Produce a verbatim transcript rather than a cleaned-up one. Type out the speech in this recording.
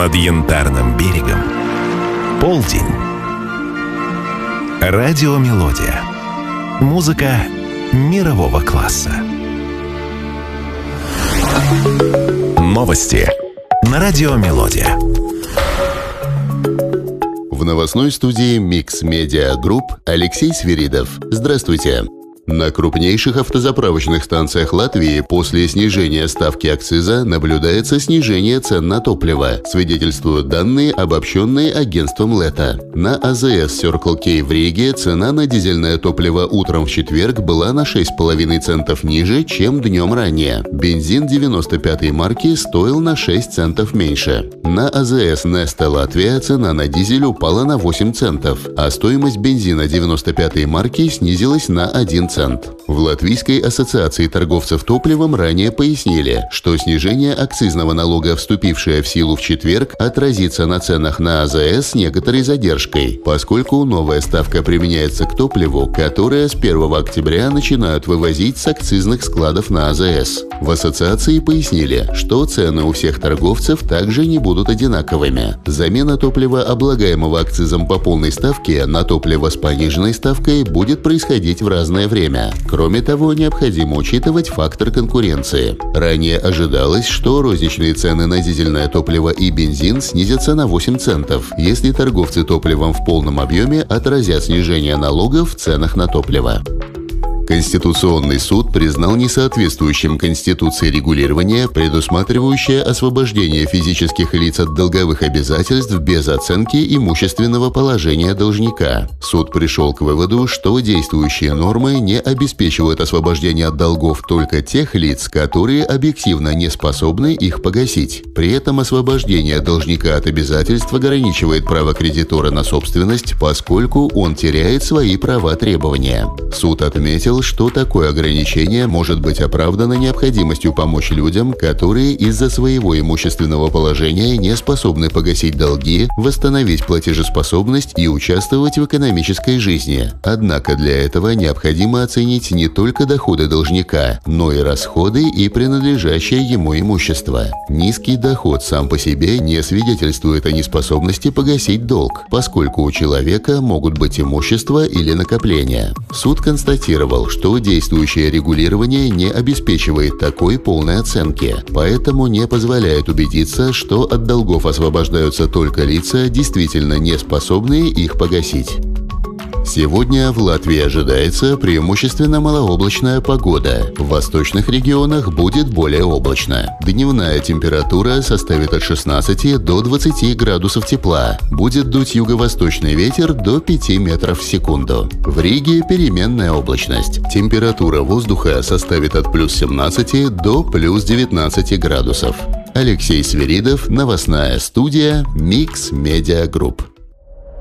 над Янтарным берегом. Полдень. Радиомелодия. Музыка мирового класса. Новости на Радиомелодия. В новостной студии Mix Media Group Алексей Свиридов. Здравствуйте. На крупнейших автозаправочных станциях Латвии после снижения ставки акциза наблюдается снижение цен на топливо, свидетельствуют данные, обобщенные агентством Лета. На АЗС Circle K в Риге цена на дизельное топливо утром в четверг была на шесть с половиной центов ниже, чем днем ранее. Бензин девяносто пятой марки стоил на шесть центов меньше. На АЗС Neste Латвия цена на дизель упала на восемь центов, а стоимость бензина девяносто пятой марки снизилась на один цент. В Латвийской ассоциации торговцев топливом ранее пояснили, что снижение акцизного налога, вступившее в силу в четверг, отразится на ценах на АЗС с некоторой задержкой, поскольку новая ставка применяется к топливу, которое с первого октября начинают вывозить с акцизных складов на АЗС. В ассоциации пояснили, что цены у всех торговцев также не будут одинаковыми. Замена топлива, облагаемого акцизом по полной ставке, на топливо с пониженной ставкой будет происходить в разное время. Кроме того, необходимо учитывать фактор конкуренции. Ранее ожидалось, что розничные цены на дизельное топливо и бензин снизятся на восемь центов, если торговцы топливом в полном объеме отразят снижение налогов в ценах на топливо. Конституционный суд признал несоответствующим Конституции регулирование, предусматривающее освобождение физических лиц от долговых обязательств без оценки имущественного положения должника. Суд пришел к выводу, что действующие нормы не обеспечивают освобождение от долгов только тех лиц, которые объективно не способны их погасить. При этом освобождение должника от обязательств ограничивает право кредитора на собственность, поскольку он теряет свои права-требования. Суд отметил, что такое ограничение может быть оправдано необходимостью помочь людям, которые из-за своего имущественного положения не способны погасить долги, восстановить платежеспособность и участвовать в экономической жизни. Однако для этого необходимо оценить не только доходы должника, но и расходы и принадлежащее ему имущество. Низкий доход сам по себе не свидетельствует о неспособности погасить долг, поскольку у человека могут быть имущество или накопления. Суд констатировал, что действующее регулирование не обеспечивает такой полной оценки, поэтому не позволяет убедиться, что от долгов освобождаются только лица, действительно не способные их погасить. Сегодня в Латвии ожидается преимущественно малооблачная погода. В восточных регионах будет более облачно. Дневная температура составит от шестнадцати до двадцати градусов тепла. Будет дуть юго-восточный ветер до пяти метров в секунду. В Риге переменная облачность. Температура воздуха составит от плюс семнадцати до плюс девятнадцати градусов. Алексей Свиридов, новостная студия Mix Media Group.